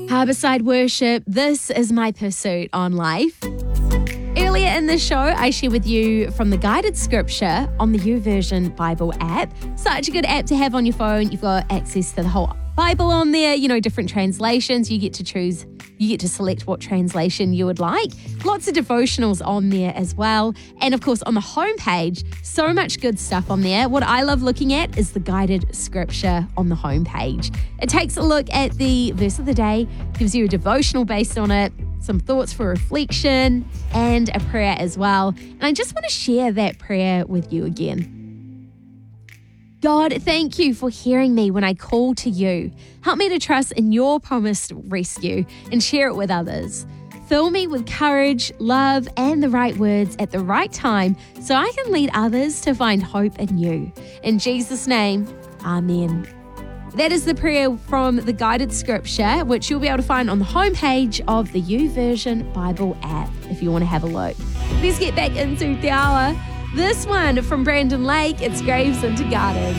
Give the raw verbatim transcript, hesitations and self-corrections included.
Harborside Worship, this is my pursuit on life. Earlier in the show, I share with you from the guided scripture on the YouVersion Bible app. Such a good app to have on your phone. You've got access to the whole Bible on there, you know, different translations. You get to choose, you get to select what translation you would like. Lots of devotionals on there as well. And of course, on the homepage, so much good stuff on there. What I love looking at is the guided scripture on the homepage. It takes a look at the verse of the day, gives you a devotional based on it, some thoughts for reflection, and a prayer as well. And I just want to share that prayer with you again. God, thank you for hearing me when I call to you. Help me to trust in your promised rescue and share it with others. Fill me with courage, love, and the right words at the right time so I can lead others to find hope in you. In Jesus' name, amen. That is the prayer from the guided scripture, which you'll be able to find on the homepage of the YouVersion Bible app if you want to have a look. Let's get back into the hour. This one from Brandon Lake, it's Graves into Gardens.